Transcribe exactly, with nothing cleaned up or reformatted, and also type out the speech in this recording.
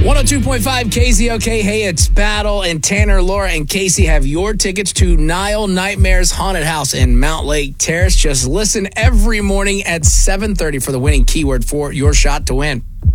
one oh two point five K Z O K. Hey, it's Battle, and Tanner, Laura, and Casey have your tickets to Nile Nightmares Haunted House in Mount Lake Terrace. Just listen every morning at seven thirty for the winning keyword for your shot to win.